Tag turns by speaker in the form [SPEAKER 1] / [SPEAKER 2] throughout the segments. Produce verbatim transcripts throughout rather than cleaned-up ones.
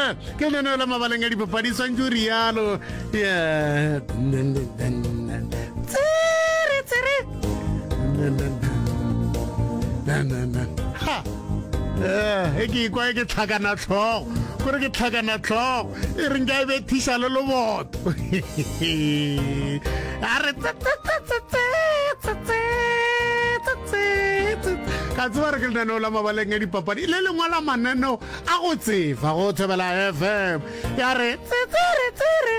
[SPEAKER 1] ke leno la mabaleng a dipapadi swantse o rialo tsere tsere ha e ke ikwa ke tlhakana tlhogo kore ke tlhakana tlhogo e reng ka e bethiša le loboto a re ka tseba re ke lenaneo la mabaleng a dipapadi le lengwe la mananeo a go tsefa go thobela F M ya re tsere tsere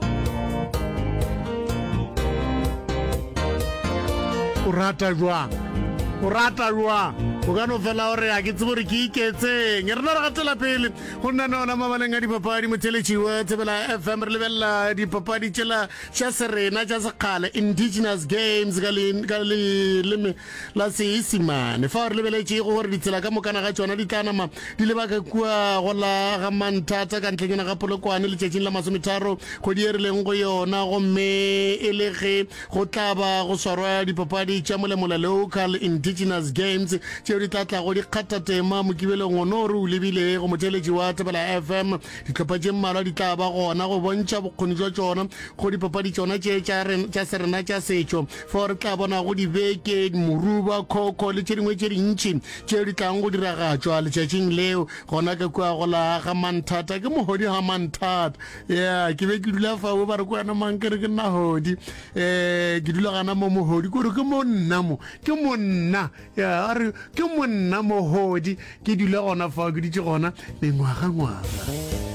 [SPEAKER 1] o rata jwang o rata jwang o ka no fela gore a ke tsebo re ke iketseng re na re gatela pele go nna nona mabaleng a dipapadi motheletši wa tsebela F M re lebelela dipapadi tšela tša serena tša sekgale indigenous games ka leleme la seesimane fa re lebeletše go gore ditsela ka mokana ga tšona di tlanama di lebaka kua go la ga manthata ka ntlenyana ga polokwane letšatšing la masometharo kgodi e rileng go yona gomme e le ge go tlaba go swarwa dipapadi tša molemola local indigenous games tšeo di tlatla go di kgatha tema mokibeleng ono re o lebile go motheletši wa tebela F M ditlhopha tše mmalwa di tla ba gona go bontšha bokgoni jwa tšona go dipapadi tšona tše tša serena tša setšo fa re tla bona go dibeke moruba koko le tše dingwe tše dintšhi tšeo di tlang go diragatšwa letšatšing leo gona ke kua go la ga manthata ke mohodi ga manthata ya ke be ke dula fao ba re kwana mang ke re ke nna hodi um ke dula gana mo mohodi kore ke monna mo ke monna ya a re ke monna mohodi ke dula gona fao ke ditše gona mengwaga ngwaga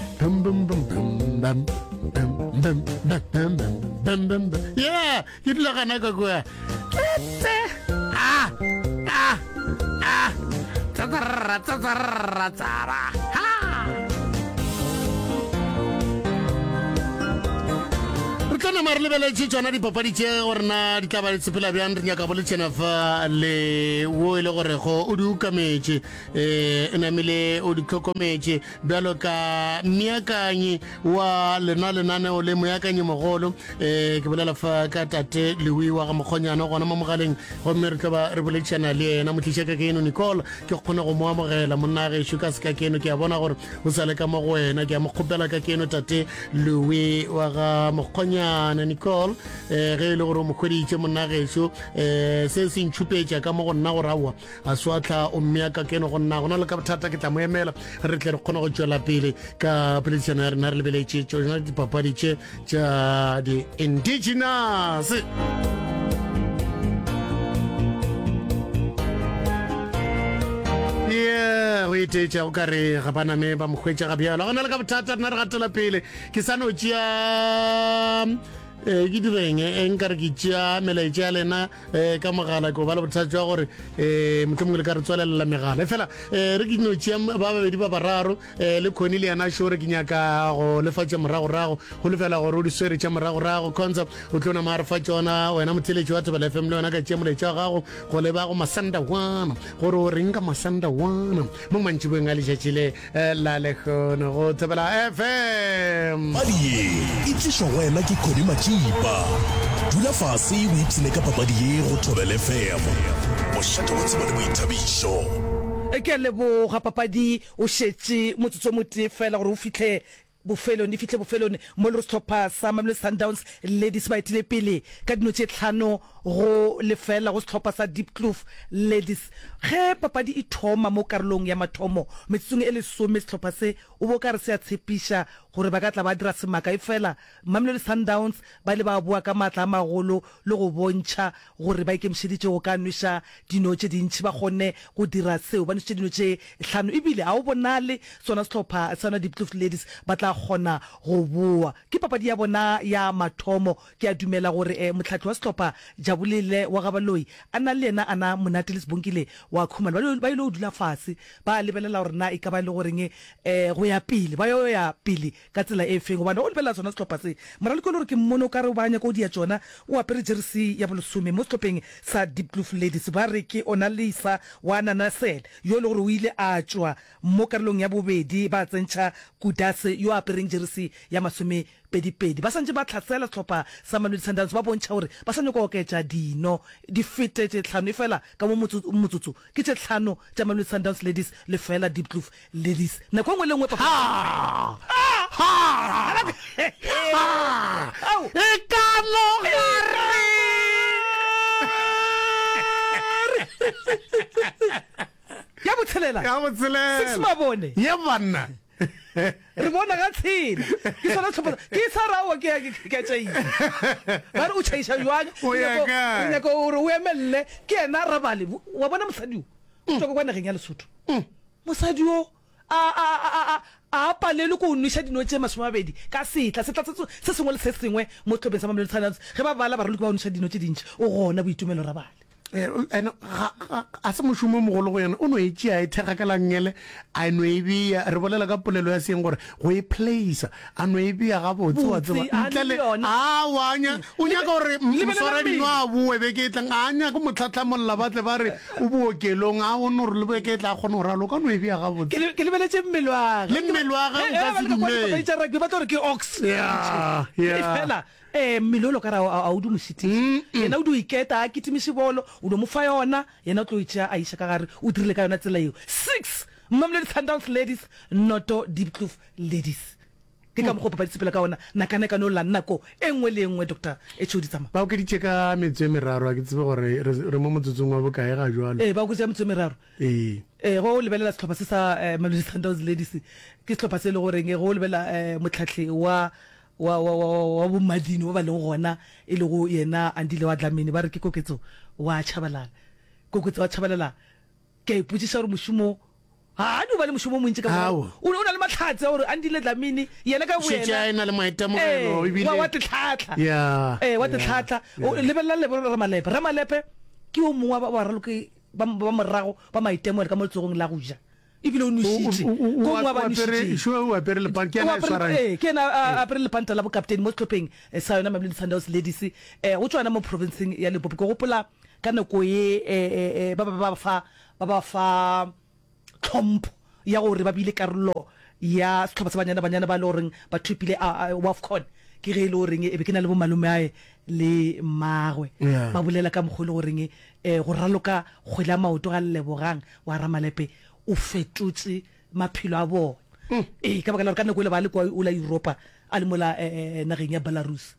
[SPEAKER 1] ya ke dula gana ka kua ah ah ah tsatsarra tsatsarra tsara ha tana mare lebeletše tšona dipapadi tše gorena di tla ba le tshepela bjang re nyaka bole tšena fa le wo e le gorego o di ukametše um e namile o di tlhokometše bjalo ka meakanyi wa lena lenaneo le moakanyi mogolo um ke bolela fa ka tate lewi wa ga mokgonyana gona mo mogaleng gomme re tlo ba re boletšana le ena motliša ka ke eno Nicole ke kgona go mo amogela monna gešo ka se ka ke eno ke a bona gore o sa le ka mo go wena ke a mo kgopela ka ke eno tate lewi wa ga mokgonyana na Nicole eh ge le gore mo kgweditše monna gešo eh se se ntšhupetša ka mo go nna go rawa a swatla o mmea ka keno go nna gona le ka bothata ke tla mo emela re tle re kgona go tšwela pele ka poledišano ya rena re lebeletše tšona dipapadi tše tša di indigenous yeah o itetša o ka re ga baname ba mokgwetša ga bjalo gona le ka bothata rena re gatela pele ke sa no tšea eh ke direng e nka re ke tšea melaetša ya lena ka mogala ke ba le bothata jwa gore um motho mongwe le ka re tswalela megala fela re ke no tšea ba babedi ba bararo le khoni le yana sure ke nyaka go lefatša moragorago go lefela gore o di swere tša moragorago concept o tlo nama re fa tšona wena motheletši wa tebela F M le yona ka tšea molaetša wa gago go leba go masanda wana gore o reng ka masanda wana mo mantši boeng a letšatši le la lekgono go tebela F M
[SPEAKER 2] badie e tlišwa wena ke khoni majipa dula fase o ipsene ka papadi ye go thobela F M mošate wa tseba le boithabišo
[SPEAKER 3] e ke leboga papadi o šetše motsotso mote fela gore o fitlhe bofelone fitlhe bofelone mo le stopper sa Mamelodi Sundowns ladies ba itile pele ka dino tše tlhano go lefela go stopper sa Deep Kloof ladies ge papadi e thoma mo karolong ya mathomo metsong e le some stopper se o bo ka re se a tshepisha gore ba ka tla ba dira semaka e fela Mamelodi Sundowns ba le ba bua ka matla magolo le go bontšha gore ba ikemšeditše go ka nwisha dino tše dintšhi ba gone go dira seo ba nwishe dino tše hlano ebile a o bonale sona stopper sona Deep Kloof ladies ba tla gona go bua ke papadi ya bona ya mathomo ke a dumela gore eh, motlhatli wa stopper Jabulile wa Gabaloi ana le ena ana monate le sebonkile wa khumana ba ile o dula fase ba lebelela gore na e ka ba le goreng eh go ya pele ba yo ya pele ka tsela e feng gobane o lebella tsona setlhopha se moraliko le gore ke mmono ka re o banya ko dia tsona o apere jersey ya bolesome mo setlhopheng sa Deep Blue Ladies ba re ke Onalisa wa Nanasel yo le gore o ile a tswa mo karolong ya bobedi ba tsentšha Kudase yo apereng jersey ya masome pedipedi ba santse ba tlhatsela setlhopha sa Mamelodi Sundowns ba bontšha gore ba sane go oketša dino di fete tse tlhano fela ka mo motsotso ke tse tlhano tša Mamelodi Sundowns Ladies le fela Deep Blue Ladies nako ngwe le ngwe papa
[SPEAKER 1] ha ha e ka mo gare
[SPEAKER 3] ya botshelela
[SPEAKER 1] ya botshelela
[SPEAKER 3] six mabone
[SPEAKER 1] ya banna
[SPEAKER 3] re bona ga tshela ke sona tshopa ke sarawa ke ke tsai ba re o tshaisa jwang
[SPEAKER 1] o ya ka
[SPEAKER 3] o ya go re o emelle ke ena rabale wa bona mosadi o tsoko kwa nageng ya Lesotho mosadi o a a a a palele go nnisha dino tse masomabedi ka setla setla se sengwe le se sengwe mo tlhobeng sa Mamelodi Sundowns ge ba bala ba re le go nnisha dino tse dintsi o gona boitumelo rabale
[SPEAKER 1] ene a se moshumo mogolo go yena o no e tšea e thega ka langele a no e bea re bolela ka polelo ya seng gore go e place a no e bea ga botse wa tseba ntlele a wanya o nyaka gore moswara dino a boe be ke tlang a nya go motlhatlhamolola batle ba re o bookelong a o no re le be ke tla kgona go ralo ka no e bea ga botse
[SPEAKER 3] ke lebeletse mmele wa
[SPEAKER 1] le mmele wa ga o ka se dumele
[SPEAKER 3] ba tlo re ke ox
[SPEAKER 1] ya ya
[SPEAKER 3] eh milolo ka ra a o du mositi yena o du iketa a kitimishi bolo o do mo fa yona yena o tlo itša a isha ka gare o dirile ka yona tsela eo six Mamelodi Sundowns Ladies noto Deep Blue Ladies ke ka mo go papa ditsepela ka ona nakane ka no la nako engwe le engwe Doctor Echodi tsama
[SPEAKER 1] ba o ke ditše ka metse meraro a ke tsebe gore re mo motsotsong wa bokae ga jwalo
[SPEAKER 3] eh ba o ke tša metse meraro
[SPEAKER 1] eh
[SPEAKER 3] eh go lebelela setlhopha se sa Mamelodi Sundowns Ladies ke setlhopha se le gore go lebela motlhatlhi wa wa wa wa bo madini ba ba le gona e le go yena Andile wa Dlamini ba re ke koketso wa Chabalala koketso wa Chabalala ke iputsisa re moshumo ha no ba le moshumo mo ntse ka o o na le matlhatse gore Andile Dlamini yena ka bo
[SPEAKER 1] yena ena le maitemogelo e bile
[SPEAKER 3] wa tlatla
[SPEAKER 1] ya
[SPEAKER 3] eh wa tlatla o lebella le re malepe re malepe ke o mongwa ba raloke ba morago ba maitemogelo ka mo tsogong la go ja ibile o nusitse
[SPEAKER 1] ko ngwa ba nusitse sho o apere le panke na swara
[SPEAKER 3] eh ke na apere le panta la bo captain mo tlhopheng sa yona Mamelodi Sundowns Ladies eh o tswana mo provinceng ya Limpopo go gopola ka nako ye eh ba ba ba fa ba ba fa tlhompho ya gore ba bile karolo ya setlhopha sa banyana banyana ba loreng ba thupile WAFCON ke ge le oreng e be ke na le bo malume ae le magwe ba bolela ka mogolo goreng eh go raloka kgwela maoto ga lebogang wa Ramalepe o fetotse maphelo a bona eh ka baka la ka nako le ba le kwa o la Europa a le mola nageng ya Belarus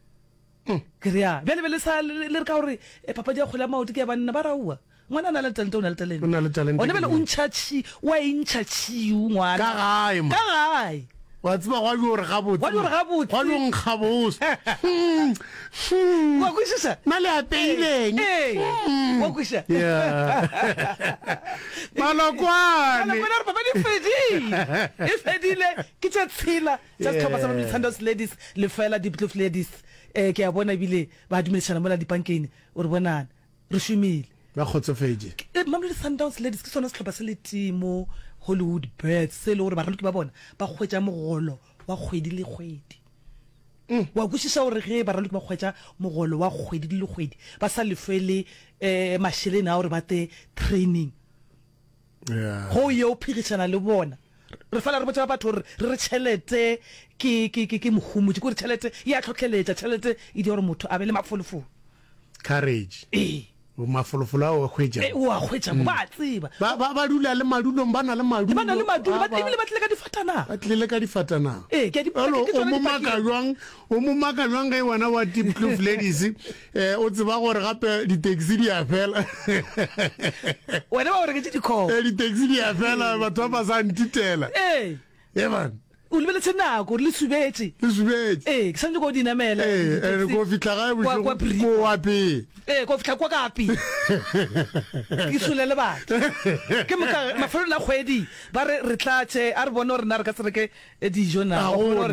[SPEAKER 3] ke ria bele bele sa le re ka gore papa dia kgola maoto ke ya banna ba raua ngwana na le talent o na le talent
[SPEAKER 1] o na le talent
[SPEAKER 3] o ne bele o ntšhatši wa intšhatši ngwana
[SPEAKER 1] ka gae
[SPEAKER 3] ka gae
[SPEAKER 1] wa tseba wa go re ga botse
[SPEAKER 3] wa go re ga botse
[SPEAKER 1] wa go nkga botse
[SPEAKER 3] wa kwisisa
[SPEAKER 1] na le apeileng
[SPEAKER 3] eh wa kwisa
[SPEAKER 1] yeah malokwane
[SPEAKER 3] malokwane re papa di fedi e fedile ke tsa tshila tsa setlhopha sa Mamelodi Sundowns Ladies le fela Deep Blue Ladies eh ke a bona bile ba dumeletsana mola dipankeng o re bonana re shumile
[SPEAKER 1] ba khotsofetse
[SPEAKER 3] Mamelodi Sundowns Ladies ke sona setlhopha se le timo Hollywood Birds se le gore ba raloki ba bona ba kgwetsa mogolo wa kgwedi le kgwedi wa kushisa gore ge ba raloki ba kgwetsa mogolo wa kgwedi le kgwedi ba sa lefele eh masheleng a gore ba te training
[SPEAKER 1] yeah
[SPEAKER 3] go yo phigishana le bona re fela re botsa batho re re tšhelete ke ke ke mohumutse go re tšhelete ya tlhotlheletsa tšhelete e di gore motho a be le mafolofolo
[SPEAKER 1] courage
[SPEAKER 3] eh
[SPEAKER 1] o mafolofolo o khwetja
[SPEAKER 3] eh wa khwetja ba tseba
[SPEAKER 1] ba ba dula le madulong bana le madulo
[SPEAKER 3] bana le madulo ba ebile ba tle ka difatana
[SPEAKER 1] ba tle ka difatana
[SPEAKER 3] eh ke di
[SPEAKER 1] o mo maka jwang o mo maka jwang ga wana wa Deep Blue Ladies eh o tseba gore gape di taxi di a fela
[SPEAKER 3] wena ba gore ke di call
[SPEAKER 1] eh di taxi di a fela batho ba sa ntitela
[SPEAKER 3] eh
[SPEAKER 1] yeah man
[SPEAKER 3] o lebeletse nako le subetse
[SPEAKER 1] le subetse
[SPEAKER 3] eh ke santse go dinamela
[SPEAKER 1] eh e go fitla ga bo go wapi
[SPEAKER 3] eh go fitla kwa kapi ke sulele ba ke moka mafelo la kgwedi ba re re tlatse a re bona re na re ka tsere ke di jona go re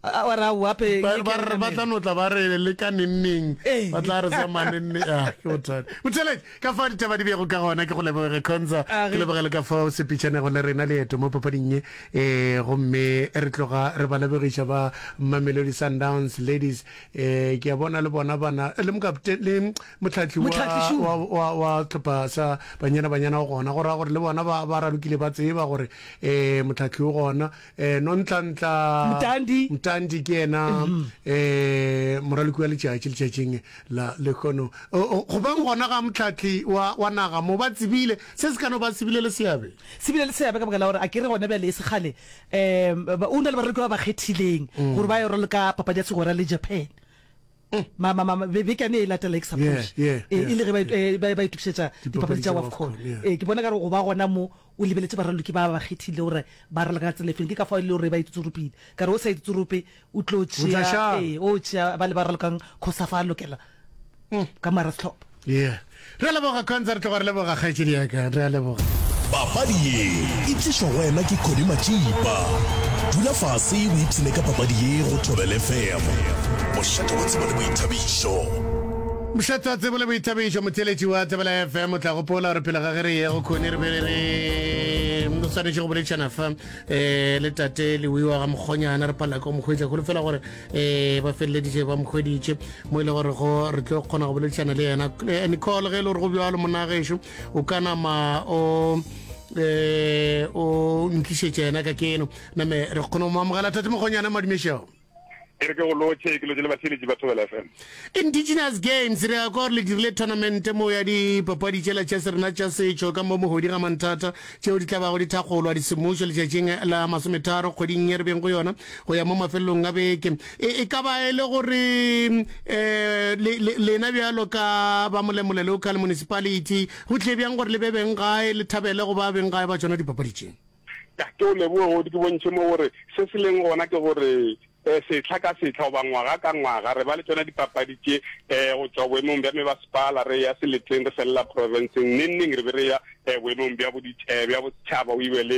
[SPEAKER 3] wa ra wa pe
[SPEAKER 1] ba tla notla ba re le ka nenneng ba tla re sa manenne ah ke bothata motšhelete ka fa ditaba di bego ka gona ke go lebogele Khonza ke lebogele ka fa se pitšane go le rena le eto mo papading e gomme re tloga re ba lebogiša ba Mamelodi Sundowns ladies eh ke a bona le bona bana le mokapten le motlhatli wa wa wa tlhopa sa banyana banyana go gona go ra gore le bona ba ba radukile ba tseba gore eh motlhatli go gona eh no ntlantla
[SPEAKER 3] Mtandi
[SPEAKER 1] Mtandi ke ena eh moraloko ya letšatši letšatšing la le kono go bang gona ga motlhatli wa wa naga mo ba tsebile se se kana ba tsebile le seabe
[SPEAKER 3] sibile le seabe ka baka la gore a ke re gona bja le se gale um o na le baraloko ba ba kgethileng gore ba yoro le ka papadi ya segora le Japan ma ma ma be ke ne la tla like support e le re ba ba itukisetsa dipapadi tsa WAFCON e ke bona ka re go ba gona mo o lebeletse baraloki ba ba kgethile gore ba re le ka tsele feng ke ka fa ile re ba itsurupile ka re o sa itsurupe o tlotsia e o tsia ba le baralokang khosafa lokela ka mara stop
[SPEAKER 1] yeah re le boga concert go re le boga kgaitšedi ya ka re le boga
[SPEAKER 2] papadi ye e tlišwa wena ke Khodi Machiba dula fase o ipsene ka papadi ye go Thobela F M mošate wa tseba le boithabišo
[SPEAKER 1] mošate wa tseba le boithabišo motheletši wa Thobela F M o tla gopola re phela ga ge re ye go khone re bele re o swanetše go boletšana fa um le tate lewiwa ga mokgonyana re palela ka go mokgwetša go le fela gore um ba feleleditše ba mokgweditše mo e le gore go re tlo kgona go boletšana le yena Nicole ge e le gore go bjalo monagešo o ka nama o eh o nkisetse yena ka keno name re kgona mo amogela tate mogonyana madumešao
[SPEAKER 4] ere ke go loche ke lo jele batheletši ba Thobela F M
[SPEAKER 1] Indigenous Games re a go le dirile tournament mo ya di papadi tšela tša serena tša setšo ka mo mogodi ga manthata tšeo di tla ba go di thakgolwa di semošo le tšatšing la masometharo kgweding ye re beng go yona go ya mo mafelelong a beke e ka ba e le gore um lena bjalo ka ba molemole local municipality go tle bjang gore le be beng gae le thabele go ba beng gae ba tšona dipapadi tšeng
[SPEAKER 4] ke o leboga go di ke bontšhe mo gore se se leng gona ke gore setlha ka setlha goba ngwaga ka ngwaga re ba le tsona dipapadi tše um go tswa boemong bja mebasepala re ya seleteng re felela provinceng nenneng re be re ya boemong bja boditšhaba o iwe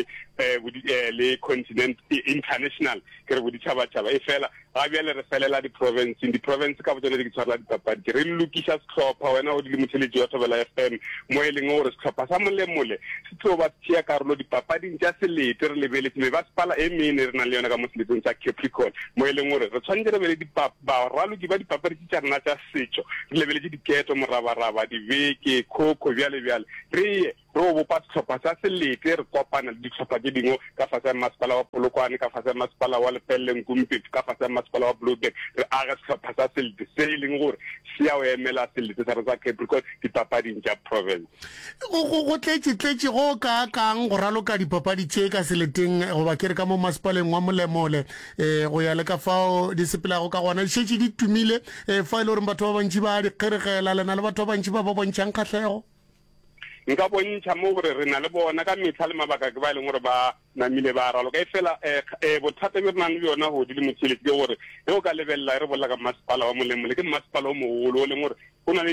[SPEAKER 4] le continent international ke re boditšhabatšhaba e fela ga bjale re felela di-provinceng di-province ka botsone di ke tshwarela dipapadi ke re lokiša setlhopha wena o di le motheletši wa Thobela F M mo e leng gore setlhopha sa molemole se tlo ba tšea karolo dipapading tša selete re lebeletse mebasepala e mene re nang le yona ka mo seleteng tša Capricorn mo e leng gore re tshwanetse re bele baraloki ba dipapadi tša rena tša setšo re lebeletse diketo morabaraba dibeke koko bjale bjale re ye re o bopa setlhopha sa selete re kopana le ditlhopha tše dingwe ka fase ya masepala wa Polokwane ka fase ya masepala wa Lepelle Nkumpetso ka fase ya masepala wa Bloemfontein re aga setlhopha sa selete se e leng gore se ya o emela selete sa re sa Capricorn dipapading tša province
[SPEAKER 1] go tletše-tletše go ka kang go raloka dipapadi tše ka seleteng goba ke re ka mo masepaleng wa molemole um go ya le ka fao di sepelago ka gona di šetše di tumile um fa e le gore batho ba bantši ba di kgeregela lena le batho ba bantši ba ba bontšhang kgatlhego
[SPEAKER 4] nka bontšha mo gore re na le bona ka metlha le mabaka ke ba e leng gore ba namile ba raloka e fela um bothata be re nang le bjona godi le motheletši ke gore ge o ka lebelela re bolela ka masepala wa molemole ke masepala o mogolo o leng gore o na le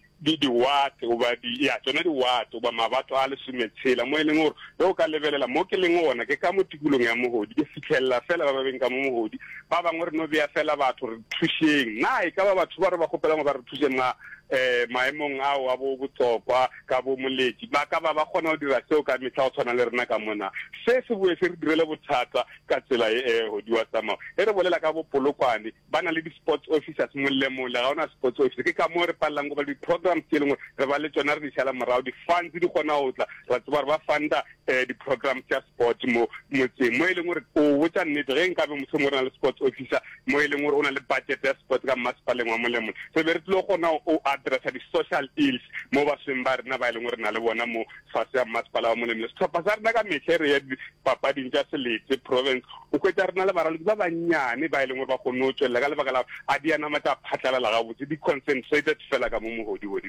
[SPEAKER 4] di-wate goba ya tsona di-wate goba mabato a lesometshela mo e leng gore ge o ka lebelela mo ke leng gona ke ka mo tikolong ya mogodi ke fitlhelela fela ba ba beng ka mo mogodi ba bangwe re no beya fela batho re thušeng na e ka ba batho ba re ba kgopelang ba re thušeng na um maemong ao a bo botsokwa ka bo moletši ba ka ba ba kgona go dira seo ka metlha go tshwana le rena ka mona se se boe se re direle bothata ka tsela e godi wa tsamao e re bolela ka bo Polokwane ba na le di-sports officers molemole ga ona sports officer ke ka mo re palelang go ba di-programs tse e leng gore re ba le tsona re di šala morago di-funds di kgona go tla ra tseba re ba funda um di-programs tša sport mo motseng mo e leng gore o botsa nnete ge nkabe mose mo re na le sports officer mo e leng gore o na le budget ya sport ka masepaleng wa molemole so be re tlile go kgona o addressa di-social ills mo basweng ba rena ba e leng gore re na le bona mo fase ya masepala wa molemole setlhopha sa rena ka metlha re ya dipapading tša seletse province o kwetsa rena le baraloki ba bannyane ba e leng gore ba kgone o tswelela ka lebaka la a dianama tša phatlalela gabotse di-concentrated fela ka mo mogodi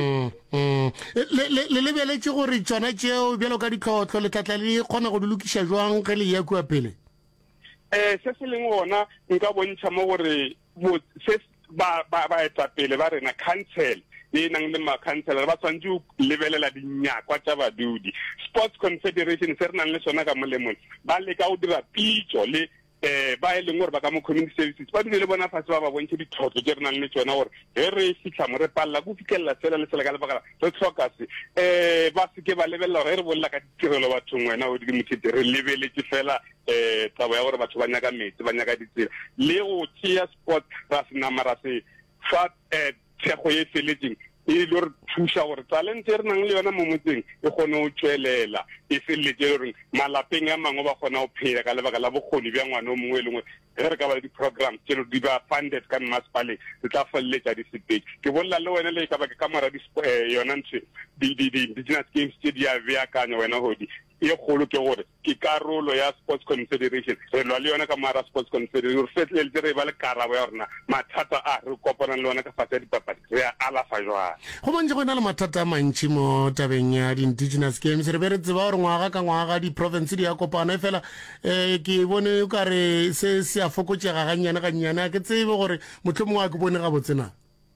[SPEAKER 1] le lebeletše gore tsona tšeo bjalo ka ditlhotlho le tlatla le kgona go di lokiša jwang ge le ya kua pele
[SPEAKER 4] um se se leng gona nka bontšha mo gore baetapele ba rena council e nang le makhansela ba tshwanetse go lebelela dinyakwa tša badudi sports confederation se re nang le sona ka molemole ba leka go dira pitso le eh ba e leng gore ba ka mo community services ba dile le bona fa ba ba bontse dithoto tse re nang le tsona gore he re fitlha mo re palla go fitlhela tsela le tsela ka lebaka re tlhoka se eh ba se ke ba lebella gore re bolla ka ditirelo bathong wena o di motse re lebeletse fela eh taba ya gore batho ba nyaka metsi ba nyaka ditsela le go tšea sport ra se namara se fa eh thego e feletseng e le re thusa gore talent e re nang le yona mo motseng e kgone go tswelela e feletse gore malapeng a mangwe ba kgona go phela ka lebaka la bokgoni bja ngwana o mongwe le ngwe ge re ka ba le di-program tse di ba funded ka mmasepaleng re tla feleletša di sepedi ke bolela le wena le ka ba ke ka mora yona ntse di-indigenous games tse di a beakanya wena godi e kgolo ke gore ke karolo ya sports confederation re lwa le yona ka mara sports confederation re fetleletse re ba le karabo ya rona mathata a re kopanang le yona ka fatsa dipapadi re a alafa jwang
[SPEAKER 1] go bontse go na le mathata a mantši mo tabeng ya di-indigenous games re be re tseba gore ngwaga ka ngwaga di-province di ya kopana e fela um ke bone o kare se se a fokotsega gannyane gannyane a ke tsebe gore motlho mongwe a ke bone ga botsena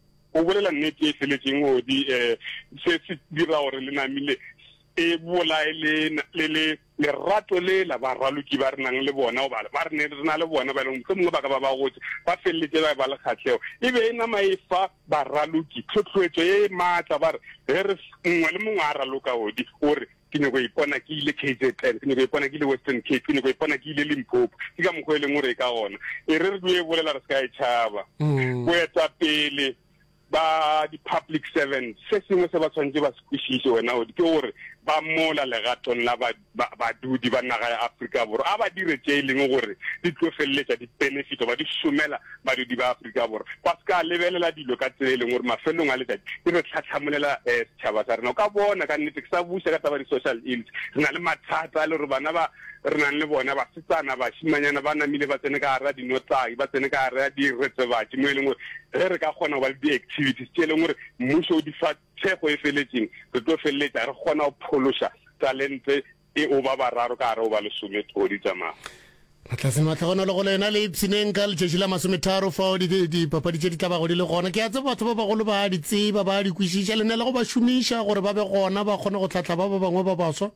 [SPEAKER 4] o bolela nnete e feletseng odi um se se dira gore le namile e bolae le le lerato le la ba raloki ba re nang le bona o ba re ne re na le bona ba leng mongwe ba ka ba ba gotse ba feleletse ba ba le kgatlhego e be e nama e fa ba raloki tlhotlhoetso e maatla ba re re mongwe le mongwe a raloka odi gore ke ne go ipona ke ile K Z N ke ne go ipona ke ile Western Cape ke ne go ipona ke ile Limpopo ke ka mokgwa e leng gore e ka gona e re re due bolela re ska e tšhaba go etsa pele ba di-public servants se sengwe se ba tshwanetse ba se kwešiše wena odi ke gore ba mola legatong la badudi ba naga ya Afrika Borwa a ba dire tše e leng gore di tlo feleletša di-benefit ba di šomela badudi ba Afrika Borwa ba se ka lebelela dilo ka tsela e leng gore mafelong a letšatši e re tlhatlhamolela um setšhaba sa rena o ka bona ka nnete ke sa buša ka taba di-social ills re na le mathata a le gore bana ba re nang le bona basetsana bašimanyana ba namile ba tsene ka gare ya dinotlai ba tsene ka gare ya diretsebatši mo e leng gore ge re ka kgona go ba le di-activities tše e leng gore mmušo o di fa thego e feletseng re tlo feleletša re kgona go phološa talente e o ba bararo ka gare o ba lesome todi tsamaya
[SPEAKER 1] matlase matlhagona le go le yona le ipshineng ka letšatši la masometharo fao dipapadi tše di tla bago di le gona ke a tse batho ba bagolo ba di tseba ba di kwešiša le nne le go ba šomiša gore ba be gona ba kgone go tlhatlha ba ba bangwe ba baswa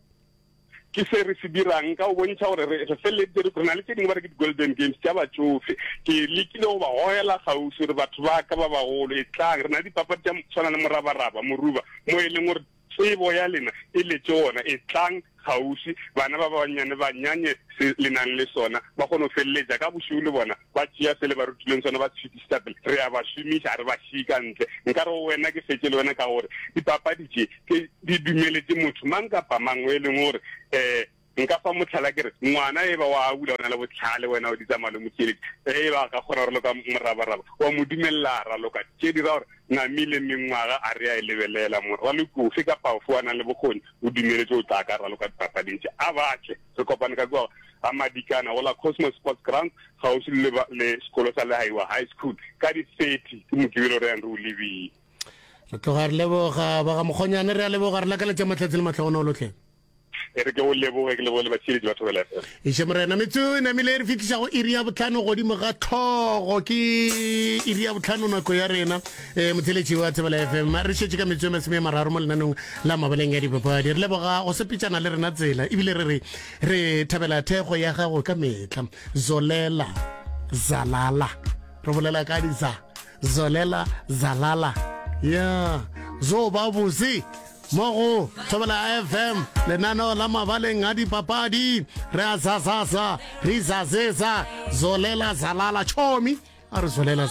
[SPEAKER 4] ke se re se dirang ka o bontšha gore re feleletse re na le tse dingwe ba re ke di-golden games tša batsofe ke lekile go ba goela gausi gore batho ba ka ba bagolo e tlang re na le dipapadi tša tshwana le morabaraba moruba mo e leng gore tsebo ya lena e letse ona e tlang gausi bana ba banyane ba nyanye se le nang le sona ba kgone go feleletša ka bosigo le bona ba tšea se le ba rutileng sona ba tshwitisa pele re a ba šomiša re ba šika ntle nka re wena ke fetse le wena ka gore dipapadi tše ke di dumeletse motho mang kapa mang o e leng gore um nka fa motlhala ke re ngwana e ba wa bula o na le botlhale wena o di tsamaya le motšheletši e ba ka kgona gore loka morabaraba wa mo dumelela a raloka tše dira gore namile mengwaga a re a e lebelela more wa lekofe ka pafo a nang le bokgoni o dumeletse o tla ka raloka dipapading tše a batle re kopane ka kua a madikana go la Cosmos Sports Ground gausi le sekolo sa Lehaiwa High School ka di-thirty ke mokibelo re yang re o lebile
[SPEAKER 1] re tloga re leboga ba ga mokgonyane re a leboga re lakaletša matlhatsi le matlhagona o lotlheng
[SPEAKER 4] e re ke o leboge ke leboge le batšheletši batho ba lefe
[SPEAKER 1] iše morena metso e namile re fitlhiša go iri ya botlhano godimo ga tlhogo ke iri ya botlhano nako ya rena um motheletši wa tsebela f m re šetše ka metso e masome ya mararo mo lenaneng la mabaleng ya dipapadi re leboga go sepetšana le rena tsela ebile re re re thabela thego ya gago ka metla zolela zalala re bolela ka disa zolela zalala ya zo ba bose mo go Thobela F M lenaneo la mabaleng a dipapadi re a zasasa re zasesa zolela zalala chomi a re zolela